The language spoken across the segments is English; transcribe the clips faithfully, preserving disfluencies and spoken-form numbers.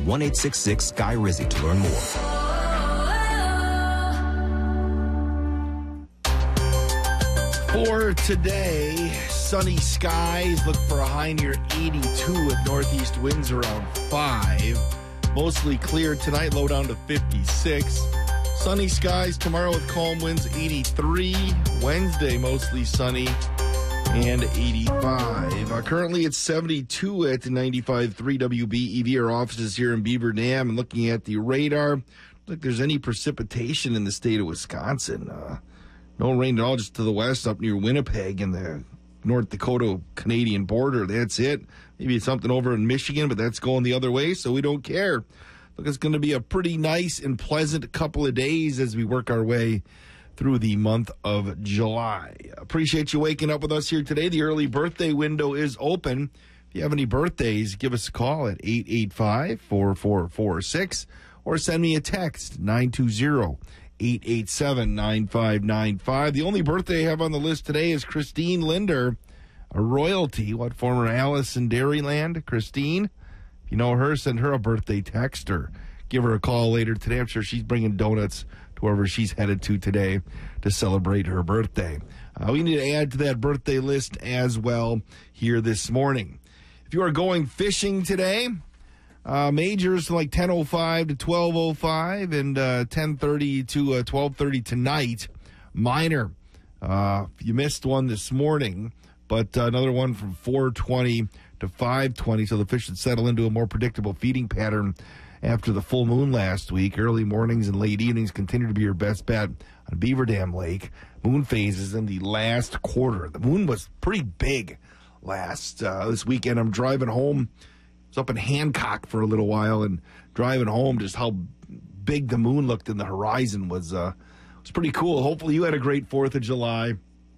one eight six six S K Y R I Z Z Y to learn more. For today, sunny skies. Look for a high near eighty-two with northeast winds around five. Mostly clear tonight, low down to fifty-six. Sunny skies tomorrow with calm winds, eighty-three. Wednesday, mostly sunny and eighty-five. Uh, currently, it's seventy-two at ninety-five point three W B E V. Our offices here in Beaver Dam. And looking at the radar, looks like there's any precipitation in the state of Wisconsin. Uh, no rain at all, just to the west up near Winnipeg and the North Dakota-Canadian border. That's it. Maybe it's something over in Michigan, but that's going the other way, so we don't care. Look, it's going to be a pretty nice and pleasant couple of days as we work our way through the month of July. Appreciate you waking up with us here today. The early birthday window is open. If you have any birthdays, give us a call at eight eight five, four four four six or send me a text, nine two zero, eight eight seven, nine five nine five. The only birthday I have on the list today is Christine Linder, a royalty. What, former Alice in Dairyland? Christine, if you know her, send her a birthday text or give her a call later today. I'm sure she's bringing donuts to wherever she's headed to today to celebrate her birthday. Uh, we need to add to that birthday list as well here this morning. If you are going fishing today, uh, majors like ten oh five to twelve oh five and uh, ten thirty to uh, twelve thirty tonight. Minor, uh, you missed one this morning, but uh, another one from four twenty to five twenty, so the fish should settle into a more predictable feeding pattern after the full moon last week. Early mornings and late evenings continue to be your best bet on Beaver Dam Lake. Moon phases in the last quarter. The moon was pretty big last uh, this weekend. I'm driving home. I was up in Hancock for a little while, and driving home, just how big the moon looked in the horizon was uh, was pretty cool. Hopefully you had a great fourth of July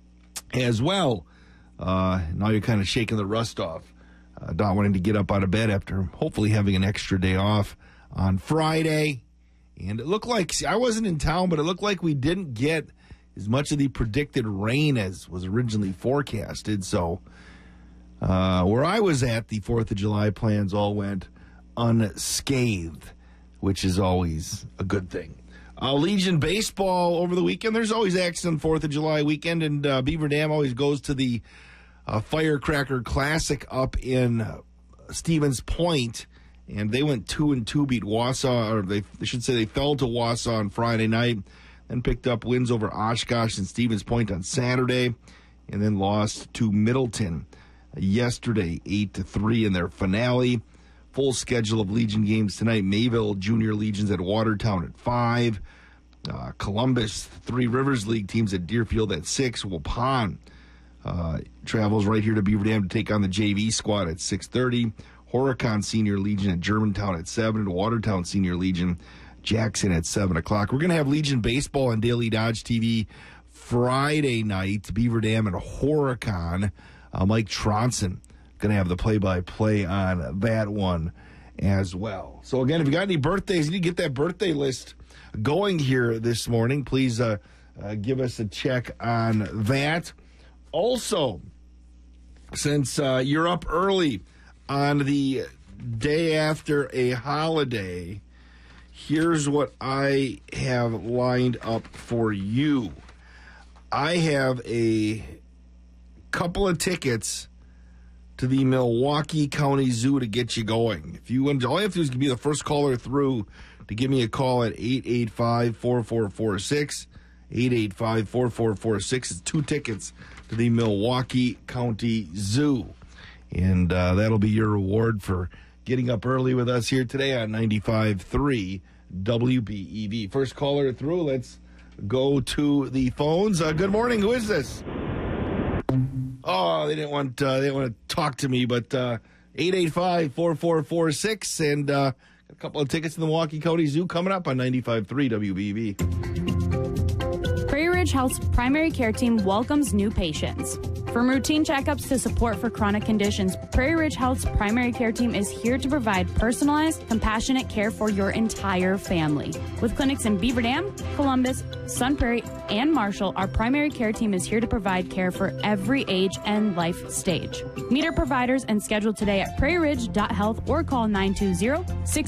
as well. Uh, now you're kind of shaking the rust off. Uh, not wanting to get up out of bed after hopefully having an extra day off on Friday. And it looked like, see, I wasn't in town, but it looked like we didn't get as much of the predicted rain as was originally forecasted. So uh, where I was at, the fourth of July plans all went unscathed, which is always a good thing. Uh, Legion baseball over the weekend. There's always action on fourth of July weekend, and uh, Beaver Dam always goes to the uh, Firecracker Classic up in uh, Stevens Point, and they went two and two, beat Wausau, or they, they should say they fell to Wausau on Friday night, then picked up wins over Oshkosh and Stevens Point on Saturday, and then lost to Middleton yesterday, eight to three in their finale. Full schedule of Legion games tonight. Mayville Junior Legions at Watertown at five. Uh, Columbus Three Rivers League teams at Deerfield at six. Waupun uh, travels right here to Beaver Dam to take on the J V squad at six thirty. Horicon Senior Legion at Germantown at seven. And Watertown Senior Legion Jackson at seven o'clock. We're going to have Legion baseball on Daily Dodge T V Friday night. Beaver Dam and Horicon. Uh, Mike Tronson going to have the play-by-play on that one as well. So, again, if you got any birthdays, you need to get that birthday list going here this morning. Please uh, uh, give us a check on that. Also, since uh, you're up early on the day after a holiday, here's what I have lined up for you. I have a couple of tickets to the Milwaukee County Zoo to get you going. If you want, all you have to do is be the first caller through to give me a call at eight eight five, four four four six, eight eight five, four four four six. It's two tickets to the Milwaukee County Zoo. And uh, that'll be your reward for getting up early with us here today on ninety-five point three W B E V. First caller through, let's go to the phones. Uh, good morning, who is this? Oh, they didn't want uh, they didn't want to talk to me, but uh, eight eight five, four four four six, and uh, a couple of tickets to the Milwaukee County Zoo coming up on ninety-five point three W B E V. Prairie Ridge Health's primary care team welcomes new patients. From routine checkups to support for chronic conditions, Prairie Ridge Health's primary care team is here to provide personalized, compassionate care for your entire family. With clinics in Beaver Dam, Columbus, Sun Prairie, and Marshall, our primary care team is here to provide care for every age and life stage. Meet our providers and schedule today at prairie ridge dot health or call nine two zero, six